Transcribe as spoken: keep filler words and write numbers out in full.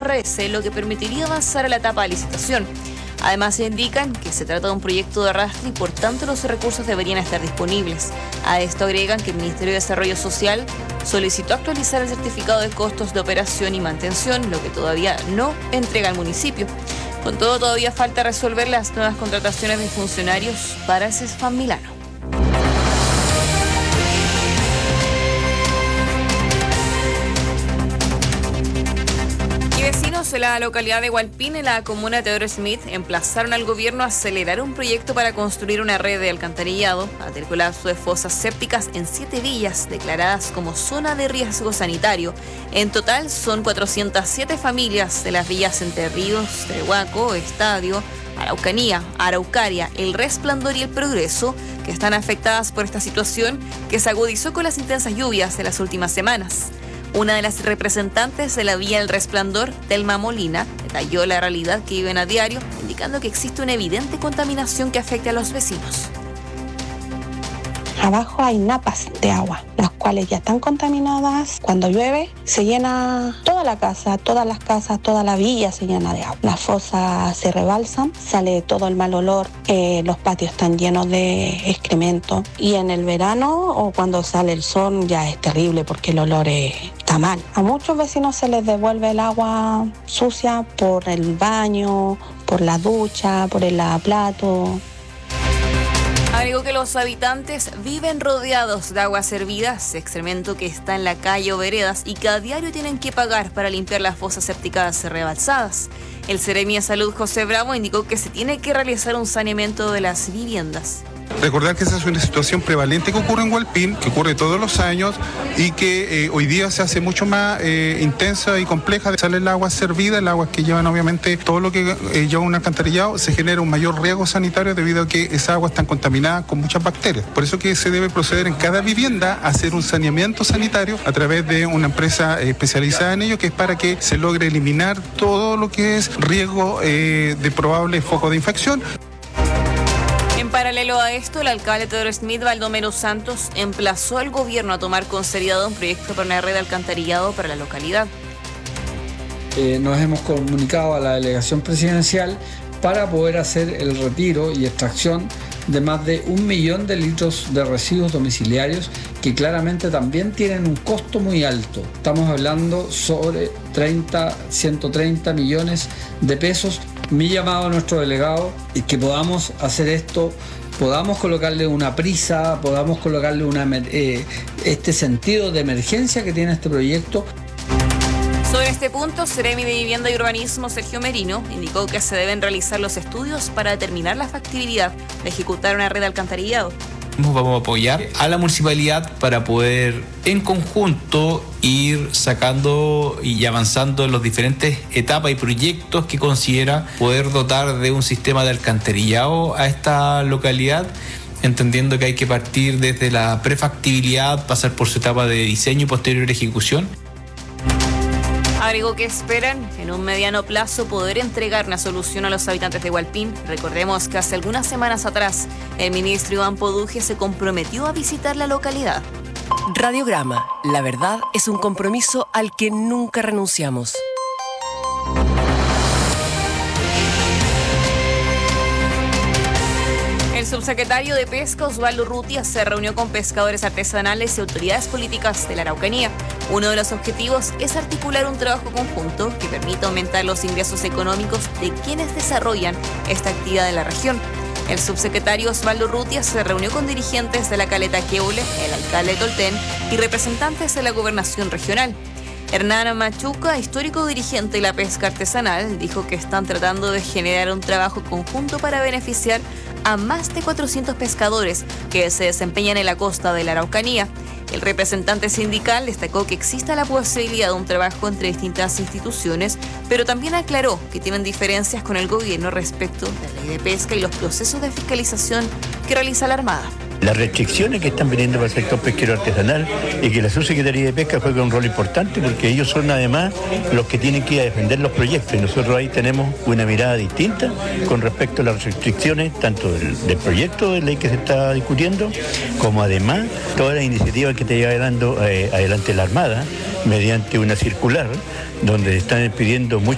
R S, lo que permitiría avanzar a la etapa de licitación. Además, indican que se trata de un proyecto de arrastre y por tanto los recursos deberían estar disponibles. A esto agregan que el Ministerio de Desarrollo Social solicitó actualizar el certificado de costos de operación y mantención, lo que todavía no entrega al municipio. Con todo, todavía falta resolver las nuevas contrataciones de funcionarios para el CESFAM Milano. Vecinos de la localidad de Hualpín, en la comuna de Teodoro Smith, emplazaron al gobierno a acelerar un proyecto para construir una red de alcantarillado ante el colapso de fosas sépticas en siete villas declaradas como zona de riesgo sanitario. En total son cuatrocientas siete familias de las villas Entre Ríos, Trehuaco, Estadio, Araucanía, Araucaria, El Resplandor y El Progreso, que están afectadas por esta situación que se agudizó con las intensas lluvias de las últimas semanas. Una de las representantes de la vía El Resplandor, Telma Molina, detalló la realidad que viven a diario, indicando que existe una evidente contaminación que afecta a los vecinos. Abajo hay napas de agua, las cuales ya están contaminadas. Cuando llueve se llena toda la casa, todas las casas, toda la villa se llena de agua. Las fosas se rebalsan, sale todo el mal olor, eh, los patios están llenos de excremento. Y en el verano o cuando sale el sol ya es terrible porque el olor es, está mal. A muchos vecinos se les devuelve el agua sucia por el baño, por la ducha, por el lavaplato. Agregó que los habitantes viven rodeados de aguas hervidas, excremento que está en la calle o veredas y que a diario tienen que pagar para limpiar las fosas sépticas rebalsadas. El Seremi de Salud, José Bravo, indicó que se tiene que realizar un saneamiento de las viviendas. Recordar que esa es una situación prevalente que ocurre en Hualpín, que ocurre todos los años y que eh, hoy día se hace mucho más eh, intensa y compleja. Sale el agua servida, el agua que llevan obviamente todo lo que eh, lleva un alcantarillado, se genera un mayor riesgo sanitario debido a que esa agua está contaminada con muchas bacterias. Por eso que se debe proceder en cada vivienda a hacer un saneamiento sanitario a través de una empresa eh, especializada en ello, que es para que se logre eliminar todo lo que es riesgo eh, de probable foco de infección. En paralelo a esto, el alcalde Teodoro Smith, Baldomero Santos, emplazó al gobierno a tomar con seriedad un proyecto para una red de alcantarillado para la localidad. Eh, nos hemos comunicado a la delegación presidencial para poder hacer el retiro y extracción de más de un millón de litros de residuos domiciliarios que claramente también tienen un costo muy alto. Estamos hablando sobre treinta, ciento treinta millones de pesos. Mi llamado a nuestro delegado es que podamos hacer esto, podamos colocarle una prisa, podamos colocarle una, eh, este sentido de emergencia que tiene este proyecto. Sobre este punto, Seremi de Vivienda y Urbanismo, Sergio Merino, indicó que se deben realizar los estudios para determinar la factibilidad de ejecutar una red de alcantarillado. Vamos a apoyar a la municipalidad para poder en conjunto ir sacando y avanzando en las diferentes etapas y proyectos que considera poder dotar de un sistema de alcantarillado a esta localidad, entendiendo que hay que partir desde la prefactibilidad, pasar por su etapa de diseño y posterior ejecución. Agregó que esperan en un mediano plazo poder entregar una solución a los habitantes de Hualpín. Recordemos que hace algunas semanas atrás el ministro Iván Poduje se comprometió a visitar la localidad. Radiograma, la verdad es un compromiso al que nunca renunciamos. El subsecretario de Pesca, Osvaldo Urrutia, se reunió con pescadores artesanales y autoridades políticas de la Araucanía. Uno de los objetivos es articular un trabajo conjunto que permita aumentar los ingresos económicos de quienes desarrollan esta actividad en la región. El subsecretario Osvaldo Urrutia se reunió con dirigentes de la Caleta Queule, el alcalde de Tolten y representantes de la gobernación regional. Hernán Machuca, histórico dirigente de la pesca artesanal, dijo que están tratando de generar un trabajo conjunto para beneficiar a más de cuatrocientos pescadores que se desempeñan en la costa de la Araucanía. El representante sindical destacó que existe la posibilidad de un trabajo entre distintas instituciones, pero también aclaró que tienen diferencias con el gobierno respecto de la ley de pesca y los procesos de fiscalización que realiza la Armada. Las restricciones que están viniendo para el sector pesquero artesanal y que la Subsecretaría de Pesca juega un rol importante porque ellos son además los que tienen que ir a defender los proyectos y nosotros ahí tenemos una mirada distinta con respecto a las restricciones tanto del, del proyecto de ley que se está discutiendo como además todas las iniciativas que está llevando eh, adelante la Armada mediante una circular donde están pidiendo mucho